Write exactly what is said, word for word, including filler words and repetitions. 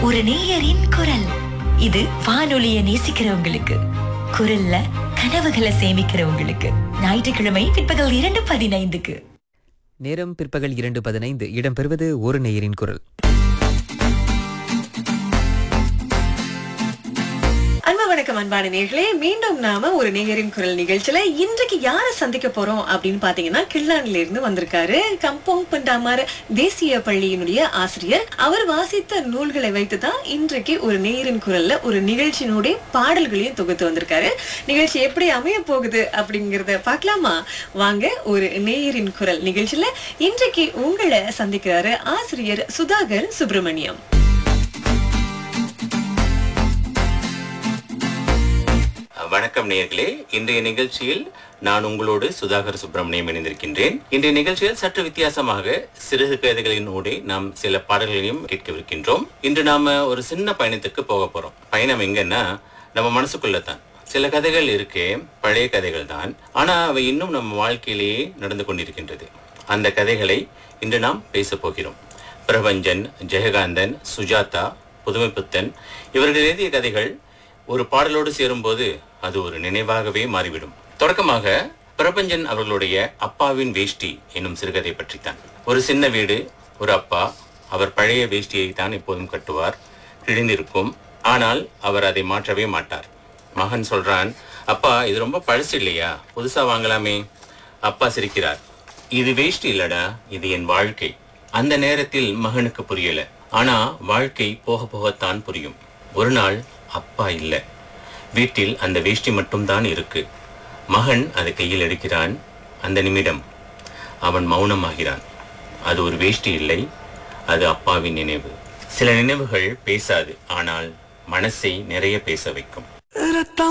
ஒரு நேயரின் குரல். இது வானொலியை நேசிக்கிறவங்களுக்கு, குரல்ல கனவுகளை சேமிக்கிறவங்களுக்கு. ஞாயிற்றுக்கிழமை பிற்பகல் இரண்டு பதினைந்துக்கு. நேரம் பிற்பகல் இரண்டு பதினைந்து. இடம்பெறுவது ஒரு நேயரின் குரல். அன்பு வணக்கம் அன்பான நேயர்களே, மீண்டும் நாம ஒரு நேயரின் குரல் நிகழ்ச்சியில இன்றைக்கு யாரை சந்திக்க போறோம் அப்படின்னு பாத்தீங்கன்னா, கிள்ளான்ல இருந்து வந்திருக்காரு கம்போங் பண்டாமார் தேசிய பள்ளியினுடைய ஆசிரியர். அவர் வாசித்த நூல்களை வைத்துதான் இன்றைக்கு ஒரு நேயரின் குரல்ல ஒரு நிகழ்ச்சியினுடைய பாடல்களையும் தொகுத்து வந்திருக்காரு. நிகழ்ச்சி எப்படி அமைய போகுது அப்படிங்கறத பார்க்கலாமா? வாங்க, ஒரு நேயரின் குரல் நிகழ்ச்சியில இன்றைக்கு உங்களை சந்திக்கிறாரு ஆசிரியர் சுதாகர் சுப்பிரமணியம். வணக்கம் நேயர்களே, இன்றைய நிகழ்ச்சியில் நான் உங்களோடு சுதாகர் சுப்பிரமணியம் இணைந்திருக்கின்றேன். இன்றைய நிகழ்ச்சியில் சற்று வித்தியாசமாக சிறுகு கதைகளினோடு நாம் சில பாடல்களையும் கேட்கவிருக்கின்றோம். இன்று நாம ஒரு சின்ன பயணத்துக்கு போக போறோம். பயணம் எங்கன்னா நம்ம மனசுக்குள்ளதான். சில கதைகள் இருக்கே, பழைய கதைகள் தான், ஆனா அவை இன்னும் நம்ம வாழ்க்கையிலேயே நடந்து கொண்டிருக்கின்றது. அந்த கதைகளை இன்று நாம் பேச போகிறோம். பிரபஞ்சன், ஜெயகாந்தன், சுஜாதா, புதுமைப்புத்தன் இவர்கள் எழுதிய கதைகள் ஒரு பாடலோடு சேரும்போது அது ஒரு நினைவாகவே மாறிவிடும். தொடக்கமாக பிரபஞ்சன் அவர்களுடைய அப்பாவின் வேஷ்டி என்னும் சிறுகதை பற்றித்தான். ஒரு சின்ன வீடு, ஒரு அப்பா. அவர் பழைய வேஷ்டியை தான் எப்போதும் கட்டுவார். கிழிந்திருக்கும், ஆனால் அவர் அதை மாற்றவே மாட்டார். மகன் சொல்றான், அப்பா இது ரொம்ப பழசு இல்லையா, புதுசா வாங்கலாமே. அப்பா சிரிக்கிறார், இது வேஷ்டி இல்லடா, இது என் வாழ்க்கை. அந்த நேரத்தில் மகனுக்கு புரியல, ஆனா வாழ்க்கை போக போகத்தான் புரியும். ஒரு நாள் அப்பா இல்ல, வீட்டில் அந்த வேஷ்டி மட்டும்தான் இருக்கு. மகன் அதை கையில் எடுக்கிறான். அந்த நிமிடம் அவன் மௌனமாகிறான். அது ஒரு வேஷ்டி இல்லை, அது அப்பாவின் நினைவு. சில நினைவுகள் பேசாது, ஆனால் மனசை நிறைய பேச வைக்கும்.